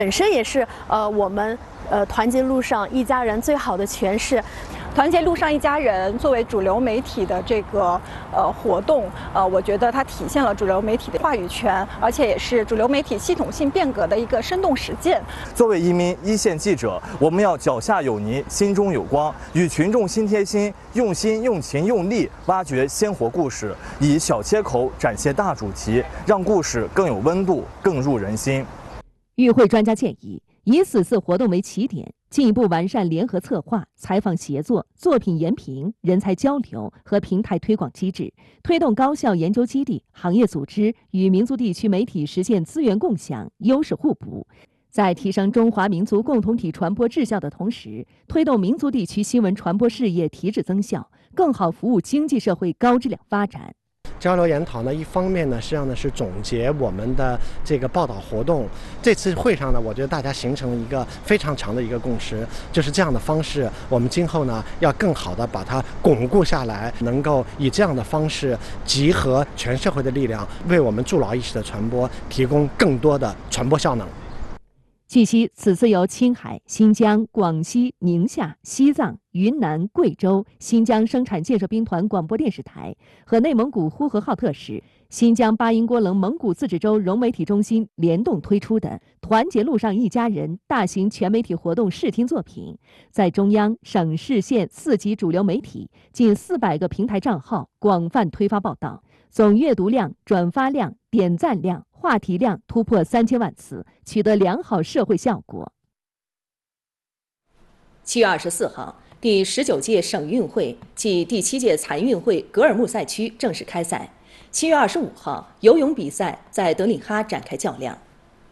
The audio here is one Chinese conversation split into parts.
本身也是我们团结路上一家人最好的诠释。 团结路上一家人作为主流媒体的这个活动，我觉得它体现了主流媒体的话语权，而且也是主流媒体系统性变革的一个生动实践。 作为一名一线记者，我们要脚下有泥，心中有光，与群众心贴心，用心、用情、用力挖掘鲜活故事，以小切口展现大主题，让故事更有温度，更入人心。 与会专家建议，以此次活动为起点，进一步完善联合策划、采访协作、作品研评、人才交流和平台推广机制，推动高校研究基地、行业组织与民族地区媒体实现资源共享、优势互补。在提升中华民族共同体传播质效的同时，推动民族地区新闻传播事业提质增效，更好服务经济社会高质量发展。 交流研讨呢，一方面呢，实际上呢是总结我们的这个报道活动。这次会上呢，我觉得大家形成了一个非常强的一个共识，就是这样的方式，我们今后呢要更好的把它巩固下来，能够以这样的方式集合全社会的力量，为我们筑牢意识的传播提供更多的传播效能。 据悉，此次由青海、新疆、广西、宁夏、西藏、云南、贵州、新疆生产建设兵团广播电视台和内蒙古呼和浩特市、新疆巴音郭楞蒙古自治州融媒体中心联动推出的“团结路上一家人”大型全媒体活动视听作品，在中央、省市县4级主流媒体近400个平台账号广泛推发报道，总阅读量、转发量、点赞量、话题量突破3000万次，取得良好社会效果。7月24号，第19届省运会暨第7届残运会格尔木赛区正式开赛。7月25号，游泳比赛在德令哈展开较量。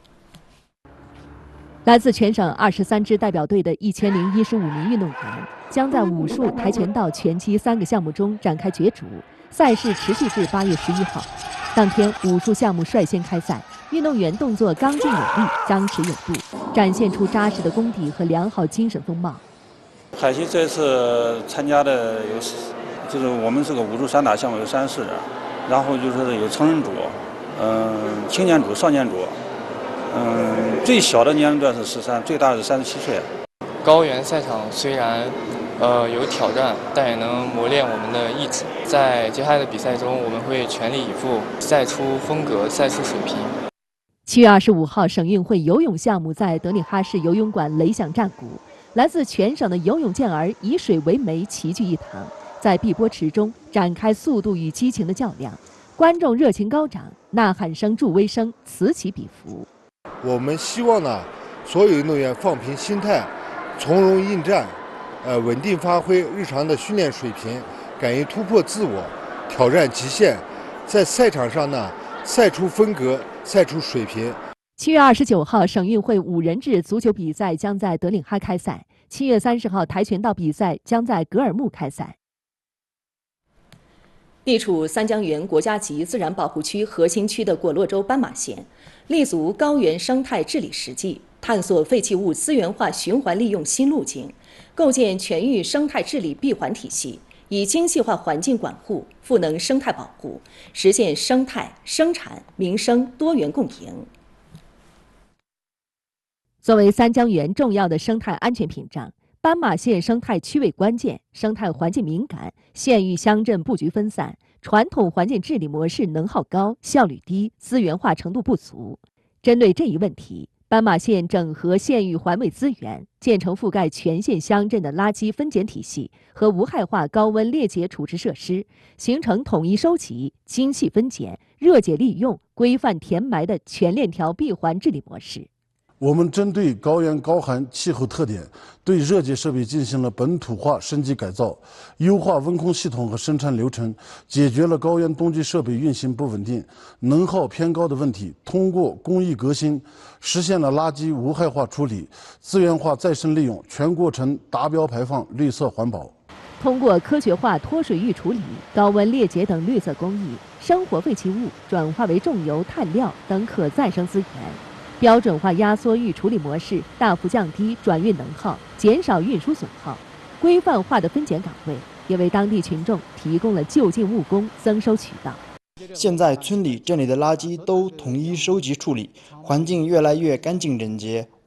来自全省23支代表队的1015名运动员将在武术、跆拳道、拳击3个项目中展开角逐。赛事持续至8月11号。当天，武术项目率先开赛，运动员动作刚劲有力、张弛有度，展现出扎实的功底和良好精神风貌。 海西这次参加的就是我们这个武术3大项目有34人，然后就是有成人组，青年组、少年组，最小的年龄段是13，最大是37岁。 高原赛场虽然有挑战，但也能磨练我们的意志。在接下来的比赛中，我们会全力以赴，赛出风格，赛出水平。 7月25号，省运会游泳项目在德令哈市游泳馆擂响战鼓，来自全省的游泳健儿以水为媒，齐聚一堂，在碧波池中展开速度与激情的较量，观众热情高涨，呐喊声、助威声此起彼伏。 我们希望呢，所有运动员放平心态，从容应战。稳定发挥日常的训练水平，敢于突破自我，挑战极限，在赛场上呢赛出风格，赛出水平。 7月29号，省运会5人制足球比赛将在德令哈开赛。7月30号，跆拳道比赛将在格尔木开赛。地处三江源国家级自然保护区核心区的果洛州斑马县，立足高原生态治理实际，探索废弃物资源化循环利用新路径，构建全域生态治理闭环体系，以精细化环境管护赋能生态保护，实现生态、生产、民生多元共赢。作为三江源重要的生态安全屏障，斑马县生态区位关键，生态环境敏感，县域乡镇布局分散，传统环境治理模式能耗高、效率低、资源化程度不足。针对这一问题，斑马县整合县域环卫资源，建成覆盖全县乡镇的垃圾分拣体系和无害化高温裂解处置设施，形成统一收集、精细分拣、热解利用、规范填埋的全链条闭环治理模式。 我们针对高原高寒气候特点，对热解设备进行了本土化升级改造，优化温控系统和生产流程，解决了高原冬季设备运行不稳定、能耗偏高的问题。通过工艺革新，实现了垃圾无害化处理、资源化再生利用，全过程达标排放、绿色环保。 通过科学化脱水域处理、高温裂解等绿色工艺，生活废弃物转化为重油、碳料等可再生资源。标准化压缩域处理模式大幅降低转运能耗，减少运输损耗。规范化的分拣岗位也为当地群众提供了就近务工、增收渠道。 现在村里镇里的垃圾都统一收集处理，环境越来越干净整洁，